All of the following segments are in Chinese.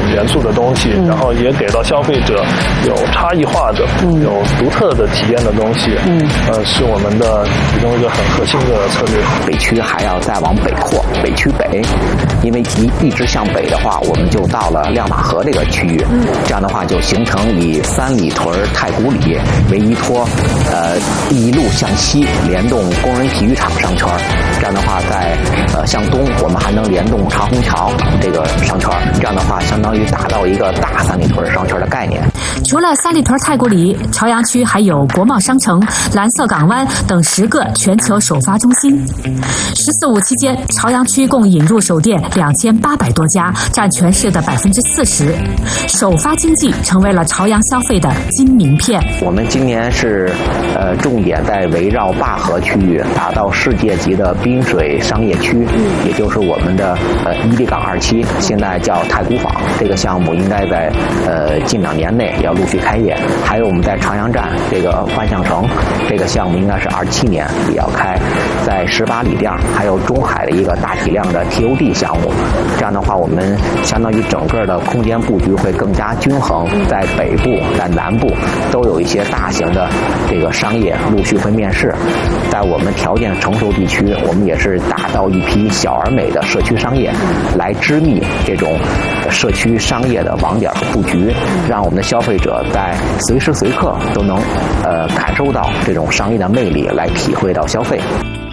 元素的东西，然后也给到消费者有差异化的、有独特的体验的东西，是我们的其中一个很核心的策略。 北区还要再往北扩，北区北，因为一直向北的话，我们就到了亮马河这个区域，这样的话就形成以三里屯、太古里为依托，一路向西联动工人体育场商圈，这样的话在向东我们还能联动长虹桥这个商圈，这样的话相当于打造一个大三里屯商圈的概念。 除了三里屯、太古里，朝阳区还有国贸商城、蓝色港湾等10个全球首发中心。14.5期间，朝阳区共引入首店2800多家，占全市的40%。首发经济成为了朝阳消费的金名片。 我们今年是重点在围绕灞河区域打造世界级的滨水商业区，也就是我们的伊利港2期，现在叫太古坊。这个项目应该在近2年内要陆续开业。还有我们在长阳站这个万象城，这个项目应该是27年也要开。在18里店还有中海的一个大体量的 TOD 项目，这样的话我们相当于整个的空间布局会更加均衡，在北部在南部都有一些大型的这个商业陆续会面世。在我们条件成熟地区，我们也是打造一批小而美的社区商业，来织密这种社区商业的网点布局，让我们的消费者在随时随刻都能感受到这种商业的魅力，来体会到消费。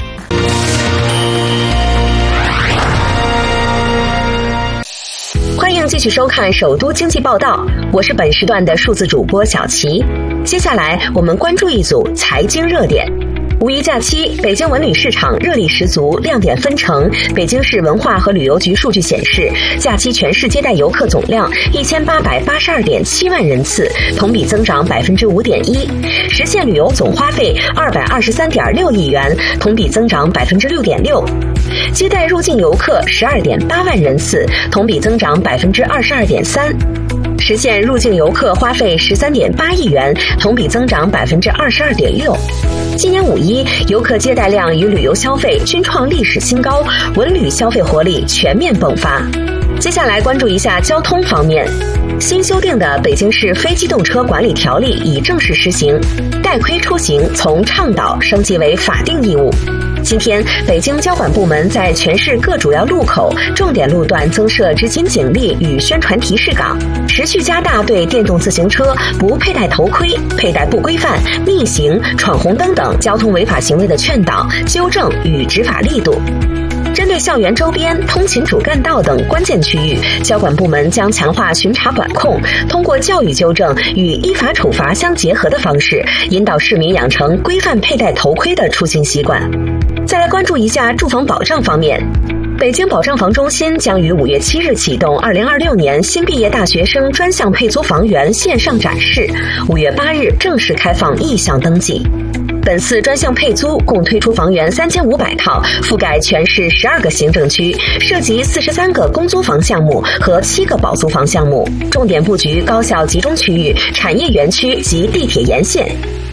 欢迎继续收看首都经济报道，我是本时段的数字主播小齐。接下来我们关注一组财经热点。五一假期，北京文旅市场热力十足，亮点纷呈。北京市文化和旅游局数据显示，假期全市接待游客总量1882.7万人次，同比增长5.1%，实现旅游总花费223.6亿元，同比增长6.6%。接待入境游客12.8万人次，同比增长22.3%。实现入境游客花费13.8亿元，同比增长22.6%。今年五一，游客接待量与旅游消费均创历史新高，文旅消费活力全面迸发。接下来关注一下交通方面。新修订的《北京市非机动车管理条例》已正式施行，代亏出行从倡导升级为法定义务。今天，北京交管部门在全市各主要路口、重点路段增设执勤警力与宣传提示岗，持续加大对电动自行车不佩戴头盔、佩戴不规范、逆行、闯红灯等交通违法行为的劝导、纠正与执法力度。针对校园周边、通勤主干道等关键区域，交管部门将强化巡查管控，通过教育纠正与依法处罚相结合的方式，引导市民养成规范佩戴头盔的出行习惯。再来关注一下住房保障方面。北京保障房中心将于5月7日启动2026年新毕业大学生专项配租房源线上展示，5月8日正式开放意向登记。本次专项配租共推出房源3500套，覆盖全市12个行政区，涉及43个公租房项目和7个保租房项目，重点布局高校集中区域、产业园区及地铁沿线。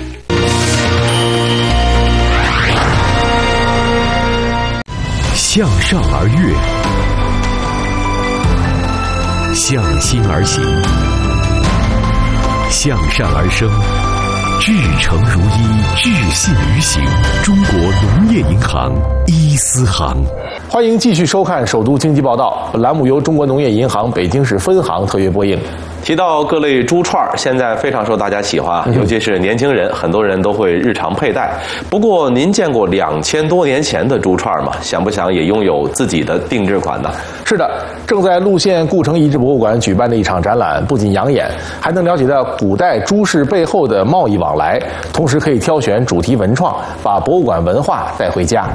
向上而跃，向心而行，向善而生，至诚如一，至信于行。中国农业银行伊思行。 欢迎继续收看首都经济报道，本栏目由中国农业银行北京市分行特约播映。 提到各类猪串，现在非常受大家喜欢，尤其是年轻人，很多人都会日常佩戴。不过，您见过2000多年前的猪串吗？想不想也拥有自己的定制款呢？ 是的，正在陆县故城遗址博物馆举办的一场展览，不仅养眼，还能了解到古代诸氏背后的贸易往来，同时可以挑选主题文创，把博物馆文化带回家。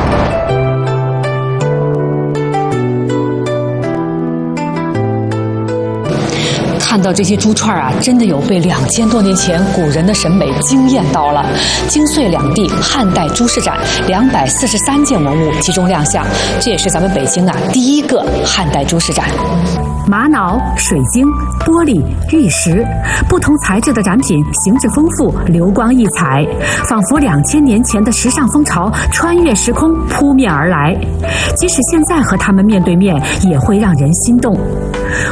看到这些猪串啊，真的有被2000多年前古人的审美惊艳到了。京穗两地汉代诸氏展243件文物集中亮相，这也是咱们北京啊第一个汉代诸氏展。玛瑙、水晶、玻璃、玉石，不同材质的展品形制丰富，流光溢彩，仿佛2000年前的时尚风潮穿越时空扑面而来。即使现在和他们面对面，也会让人心动。